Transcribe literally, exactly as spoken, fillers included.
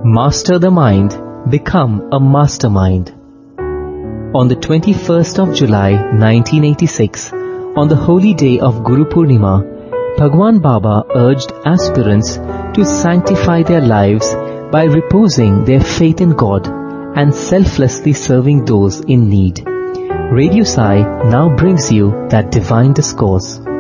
Master the mind, become a mastermind. On the twenty-first of July nineteen eighty-six, on the holy day of Guru Purnima, Bhagwan Baba urged aspirants to sanctify their lives by reposing their faith in God and selflessly serving those in need. Radio Sai now brings you that divine discourse.